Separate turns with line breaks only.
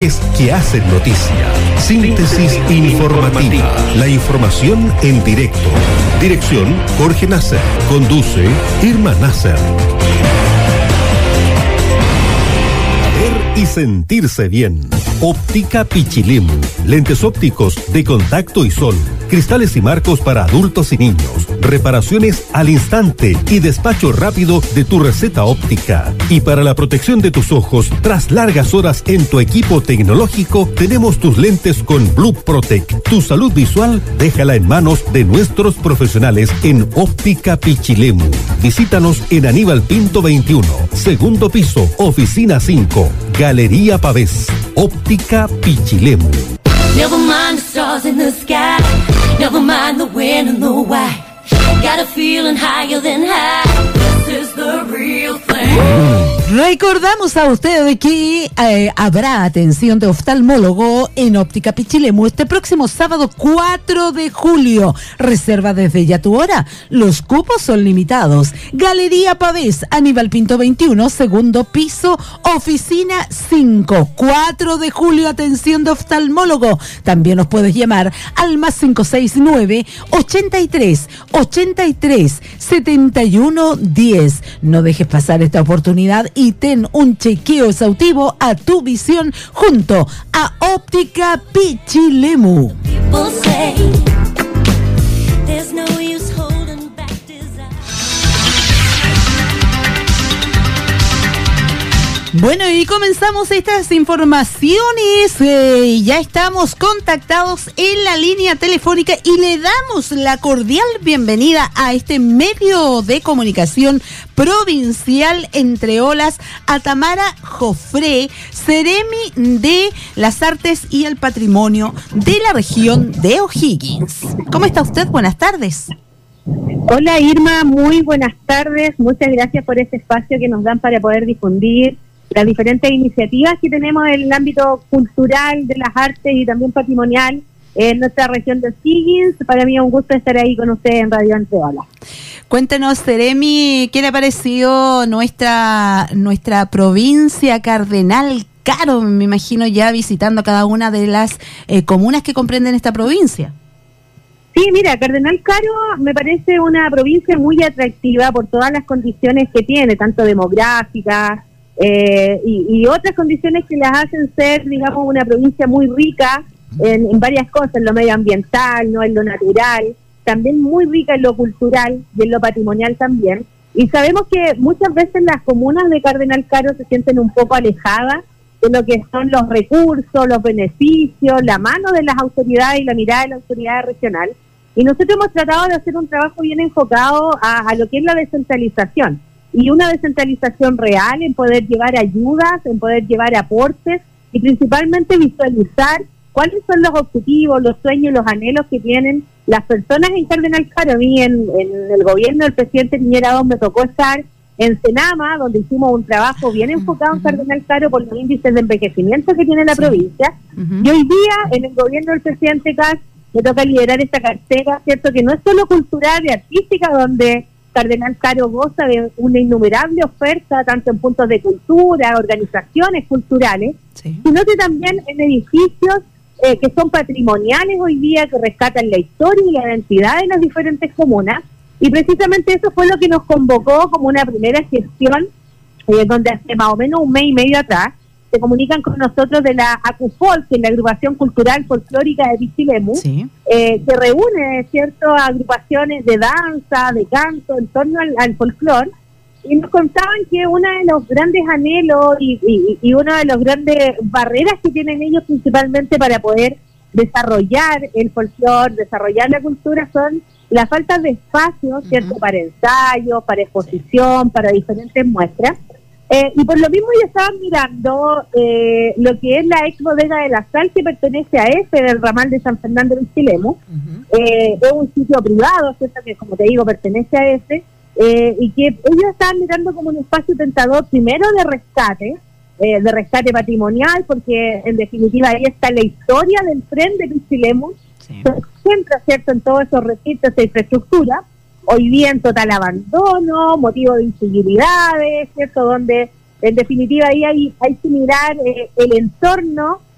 personajes que hacen noticia. Síntesis informativa. La información en directo. Dirección: Jorge Nasser. Conduce Irma Nasser. Ver y sentirse bien. Óptica Pichilemu. Lentes ópticos de contacto y sol. Cristales y marcos para adultos y niños. Reparaciones al instante y despacho rápido de tu receta óptica. Y para la protección de tus ojos, tras largas horas en tu equipo tecnológico, tenemos tus lentes con Blue Protect. Tu salud visual, déjala en manos de nuestros profesionales en Óptica Pichilemu. Visítanos en Aníbal Pinto 21, segundo piso, oficina 5, Galería Pavés. Óptica Pichilemu.
Never mind the stars in the sky. Never mind the when and the why. Got a feeling higher than high. This is the real thing.
Recordamos a ustedes que habrá atención de oftalmólogo en Óptica Pichilemu este próximo sábado 4 de julio. Reserva desde ya tu hora. Los cupos son limitados. Galería Pavés, Aníbal Pinto 21, segundo piso, oficina 5. 4 de julio, atención de oftalmólogo. También nos puedes llamar al más 569 83 83 71 10. No dejes pasar esta oportunidad y ten un chequeo exhaustivo a tu visión junto a Óptica Pichilemu. Bueno, y comenzamos estas informaciones. Ya estamos contactados en la línea telefónica y le damos la cordial bienvenida a este medio de comunicación provincial Entre Olas a Tamara Jofré, Seremi de las Artes y el Patrimonio de la región de O'Higgins. ¿Cómo está usted? Buenas tardes.
Hola Irma, muy buenas tardes. Muchas gracias por este espacio que nos dan para poder difundir las diferentes iniciativas que tenemos en el ámbito cultural, de las artes y también patrimonial en nuestra región de O'Higgins. Para mí es un gusto estar ahí con ustedes en Radio Entre Olas.
Cuéntenos, Seremi, ¿qué le ha parecido nuestra provincia Cardenal Caro? Me imagino ya visitando cada una de las comunas que comprenden esta provincia.
Sí, mira, Cardenal Caro me parece una provincia muy atractiva por todas las condiciones que tiene, tanto demográficas, y otras condiciones que las hacen ser, digamos, una provincia muy rica en varias cosas, en lo medioambiental, no, en lo natural, también muy rica en lo cultural y en lo patrimonial también. Y sabemos que muchas veces las comunas de Cardenal Caro se sienten un poco alejadas de lo que son los recursos, los beneficios, la mano de las autoridades y la mirada de la autoridad regional. Y nosotros hemos tratado de hacer un trabajo bien enfocado a lo que es la descentralización. Y una descentralización real en poder llevar ayudas, en poder llevar aportes y principalmente visualizar cuáles son los objetivos, los sueños, los anhelos que tienen las personas en Cardenal Caro. A mí en el gobierno del presidente Piñera II me tocó estar en Senama, donde hicimos un trabajo bien enfocado en Cardenal Caro por los índices de envejecimiento que tiene la provincia. Y hoy día en el gobierno del presidente Kast me toca liderar esta cartera, ¿cierto? Que no es solo cultural y artística, donde Cardenal Caro goza de una innumerable oferta, tanto en puntos de cultura, organizaciones culturales, sino que también en edificios que son patrimoniales hoy día, que rescatan la historia y la identidad de las diferentes comunas. Y precisamente eso fue lo que nos convocó como una primera gestión, donde hace más o menos un mes y medio atrás se comunican con nosotros de la ACUFOL, que es la Agrupación Cultural Folclórica de Pichilemu, que reúne, ¿cierto?, agrupaciones de danza, de canto, en torno al folclor, y nos contaban que uno de los grandes anhelos y una de las grandes barreras que tienen ellos principalmente para poder desarrollar el folclor, desarrollar la cultura, son la falta de espacio, ¿cierto?, para ensayos, para exposición, para diferentes muestras. Y por lo mismo ya estaban mirando lo que es la ex bodega de la sal, que pertenece a EFE del ramal de San Fernando de Pichilemu. Es un sitio privado, ¿cierto?, que como te digo pertenece a EFE, y que ellos estaban mirando como un espacio tentador, primero de rescate patrimonial, porque en definitiva ahí está la historia del tren de Pichilemu, se centra, ¿cierto?, en todos esos recintos de infraestructura, hoy día en total abandono, motivo de inseguridades, ¿cierto?, donde en definitiva ahí hay que mirar el entorno